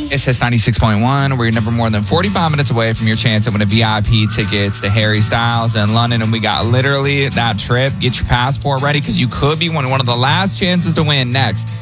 It's Hits 96.1, where you're never more than 45 minutes away from your chance to win a VIP tickets to Harry Styles in London. And we got literally that trip. Get your passport ready because you could be one of the last chances to win next.